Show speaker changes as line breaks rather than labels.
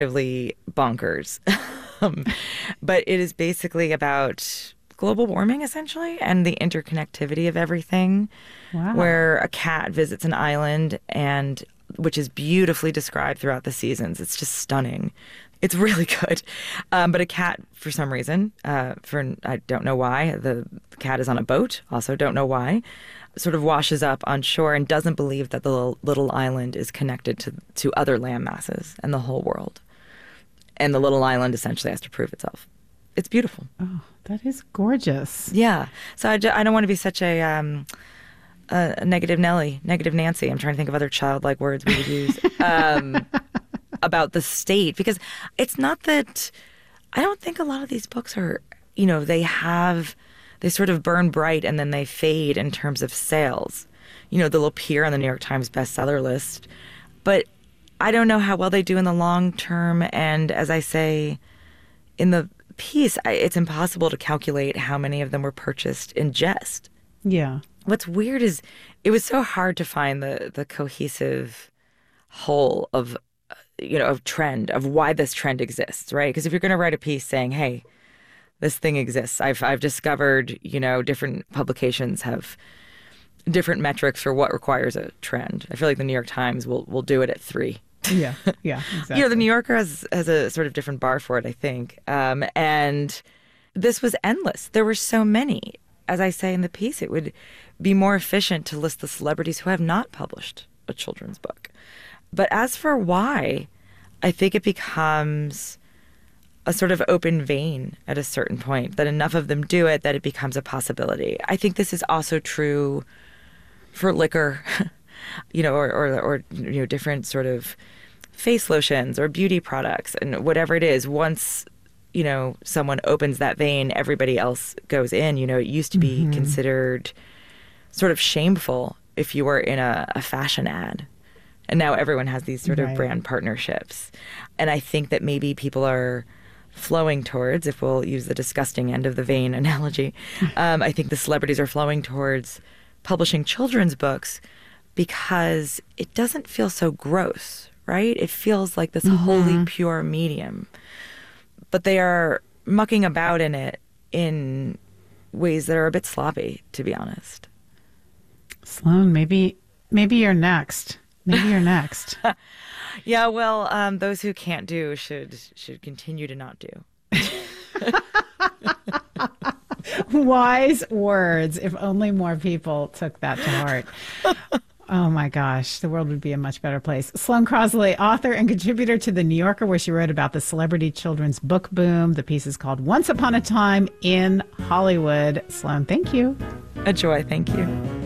really bonkers. Um, but it is basically about global warming, essentially, and the interconnectivity of everything,
Wow.
where a cat visits an island and which is beautifully described throughout the seasons. It's just stunning. It's really good. But a cat, for some reason, I don't know why, the cat is on a boat, also don't know why, sort of washes up on shore and doesn't believe that the little island is connected to other land masses and the whole world. And the little island essentially has to prove itself. It's beautiful.
Oh, that is gorgeous.
Yeah. So I don't want to be such a negative Nelly, negative Nancy. I'm trying to think of other childlike words we would use about the state, because it's not that I don't think a lot of these books are, they sort of burn bright and then they fade in terms of sales. They'll appear on the New York Times bestseller list, but I don't know how well they do in the long term. And as I say in the piece, it's impossible to calculate how many of them were purchased in jest.
Yeah.
What's weird is it was so hard to find the cohesive whole of trend, of why this trend exists, right? Because if you're going to write a piece saying, hey, this thing exists, I've discovered, different publications have different metrics for what requires a trend. I feel like the New York Times will do it at 3.
Yeah, yeah, exactly.
The New Yorker has a sort of different bar for it, I think. And this was endless. There were so many. As I say in the piece, it would be more efficient to list the celebrities who have not published a children's book. But as for why, I think it becomes a sort of open vein at a certain point, that enough of them do it that it becomes a possibility. I think this is also true for liquor, or different sort of face lotions or beauty products and whatever it is. Once, someone opens that vein, everybody else goes in. It used to be considered sort of shameful if you were in a fashion ad. And now everyone has these sort of brand partnerships. And I think that maybe people are flowing towards, if we'll use the disgusting end of the vein analogy, I think the celebrities are flowing towards publishing children's books because it doesn't feel so gross, right? It feels like this wholly pure medium. But they are mucking about in it in ways that are a bit sloppy, to be honest.
Sloan, maybe you're next. Maybe you're next.
Yeah, well, those who can't do should continue to not do.
Wise words. If only more people took that to heart. Oh my gosh, the world would be a much better place. Sloane Crosley, author and contributor to The New Yorker, where she wrote about the celebrity children's book boom. The piece is called Once Upon a Time in Hollywood. Sloane, thank you.
A joy, thank you.